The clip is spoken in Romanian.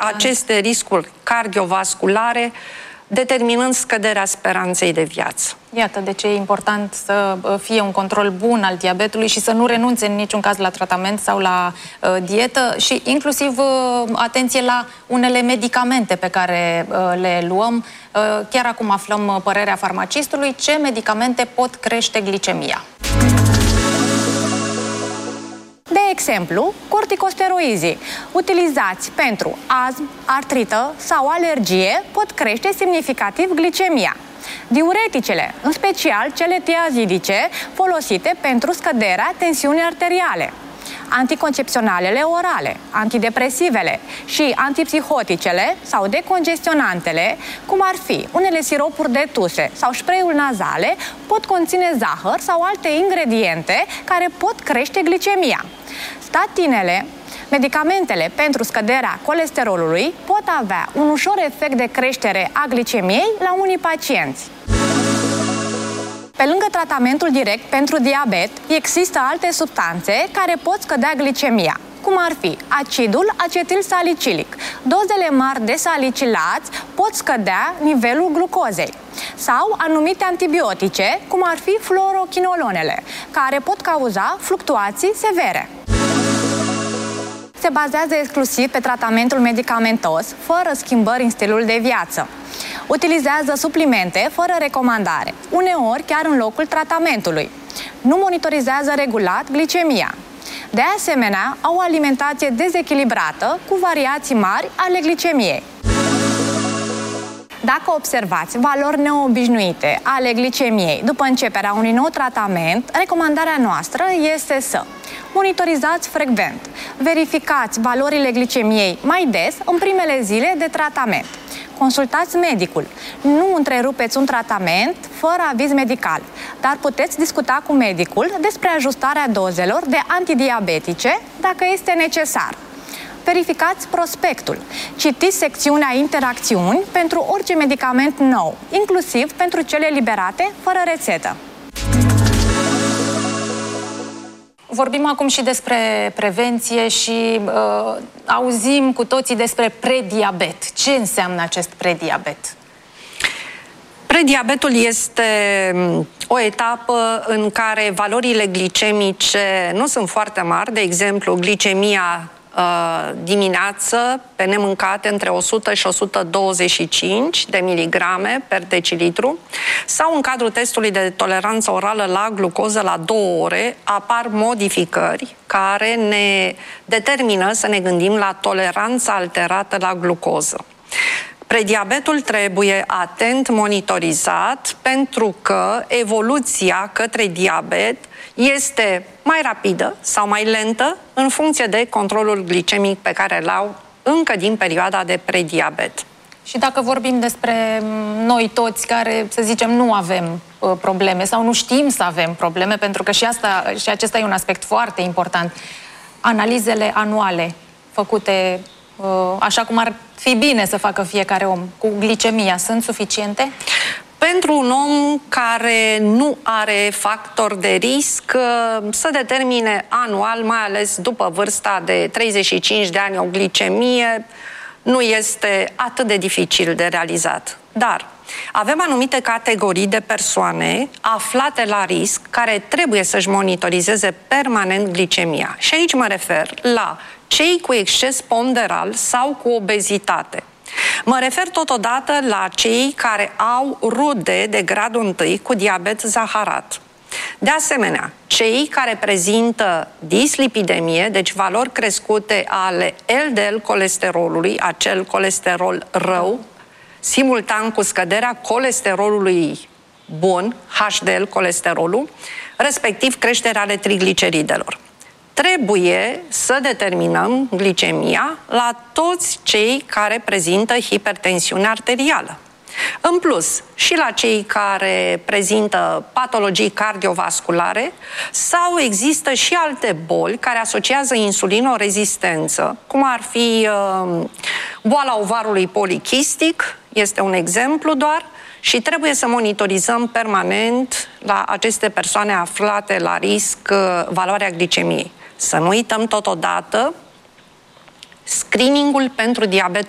aceste riscuri cardiovasculare, determinând scăderea speranței de viață. Iată de ce e important să fie un control bun al diabetului și să nu renunțe în niciun caz la tratament sau la dietă și inclusiv atenție la unele medicamente pe care le luăm. Chiar acum aflăm părerea farmacistului ce medicamente pot crește glicemia. De exemplu, corticosteroizii, utilizați pentru astm, artrită sau alergie, pot crește semnificativ glicemia. Diureticele, în special cele tiazidice, folosite pentru scăderea tensiunii arteriale. Anticoncepționalele orale, antidepresivele și antipsihoticele sau decongestionantele, cum ar fi unele siropuri de tuse sau spray-uri nazale, pot conține zahăr sau alte ingrediente care pot crește glicemia. Statinele, medicamentele pentru scăderea colesterolului, pot avea un ușor efect de creștere a glicemiei la unii pacienți. Pe lângă tratamentul direct pentru diabet, există alte substanțe care pot scădea glicemia, cum ar fi acidul acetilsalicilic. Dozele mari de salicilați pot scădea nivelul glucozei. Sau anumite antibiotice, cum ar fi fluorochinolonele, care pot cauza fluctuații severe. Se bazează exclusiv pe tratamentul medicamentos, fără schimbări în stilul de viață. Utilizează suplimente fără recomandare, uneori chiar în locul tratamentului. Nu monitorizează regulat glicemia. De asemenea, au o alimentație dezechilibrată cu variații mari ale glicemiei. Dacă observați valori neobișnuite ale glicemiei după începerea unui nou tratament, recomandarea noastră este să monitorizați frecvent, verificați valorile glicemiei mai des în primele zile de tratament. Consultați medicul. Nu întrerupeți un tratament fără aviz medical, dar puteți discuta cu medicul despre ajustarea dozelor de antidiabetice dacă este necesar. Verificați prospectul. Citiți secțiunea interacțiuni pentru orice medicament nou, inclusiv pentru cele liberate fără rețetă. Vorbim acum și despre prevenție și auzim cu toții despre prediabet. Ce înseamnă acest prediabet? Prediabetul este o etapă în care valorile glicemice nu sunt foarte mari, de exemplu, glicemia dimineață pe nemâncate între 100 și 125 de miligrame per decilitru, sau în cadrul testului de toleranță orală la glucoză la 2 ore apar modificări care ne determină să ne gândim la toleranța alterată la glucoză. Prediabetul trebuie atent monitorizat pentru că evoluția către diabet este mai rapidă sau mai lentă în funcție de controlul glicemic pe care îl au încă din perioada de prediabet. Și dacă vorbim despre noi toți care, să zicem, nu avem probleme sau nu știm să avem probleme, pentru că și acesta e un aspect foarte important, analizele anuale făcute așa cum ar fi bine să facă fiecare om cu glicemia, sunt suficiente? Pentru un om care nu are factor de risc să determine anual, mai ales după vârsta de 35 de ani, o glicemie, nu este atât de dificil de realizat. Dar avem anumite categorii de persoane aflate la risc care trebuie să-și monitorizeze permanent glicemia. Și aici mă refer la cei cu exces ponderal sau cu obezitate. Mă refer totodată la cei care au rude de gradul 1 cu diabet zaharat. De asemenea, cei care prezintă dislipidemie, deci valori crescute ale LDL colesterolului, acel colesterol rău, simultan cu scăderea colesterolului bun, HDL colesterolul, respectiv creșterea ale trigliceridelor. Trebuie să determinăm glicemia la toți cei care prezintă hipertensiune arterială. În plus, și la cei care prezintă patologii cardiovasculare sau există și alte boli care asociază insulinorezistență, cum ar fi boala ovarului polichistic, este un exemplu doar, și trebuie să monitorizăm permanent la aceste persoane aflate la risc valoarea glicemiei. Să nu uităm totodată screeningul pentru diabetul